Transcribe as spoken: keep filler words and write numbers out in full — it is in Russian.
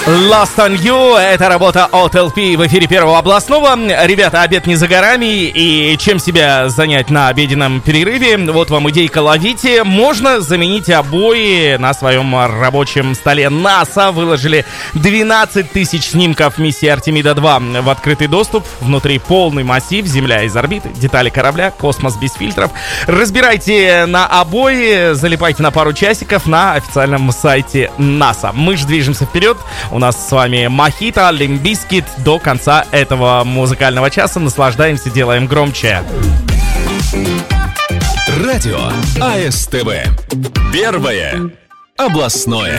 Lost on You, это работа от эл пи в эфире Первого областного. Ребята, обед не за горами, и чем себя занять на обеденном перерыве? Вот вам идейка, ловите. Можно заменить обои на своем рабочем столе. НАСА выложили двенадцать тысяч снимков миссии Артемида два в открытый доступ. Внутри полный массив, Земля из орбиты, детали корабля, космос без фильтров. Разбирайте на обои, залипайте на пару часиков на официальном сайте НАСА. Мы же движемся вперед. У нас с вами Мохито, Лимп Бизкит. До конца этого музыкального часа наслаждаемся, делаем громче. Радио АСТВ. Первое областное.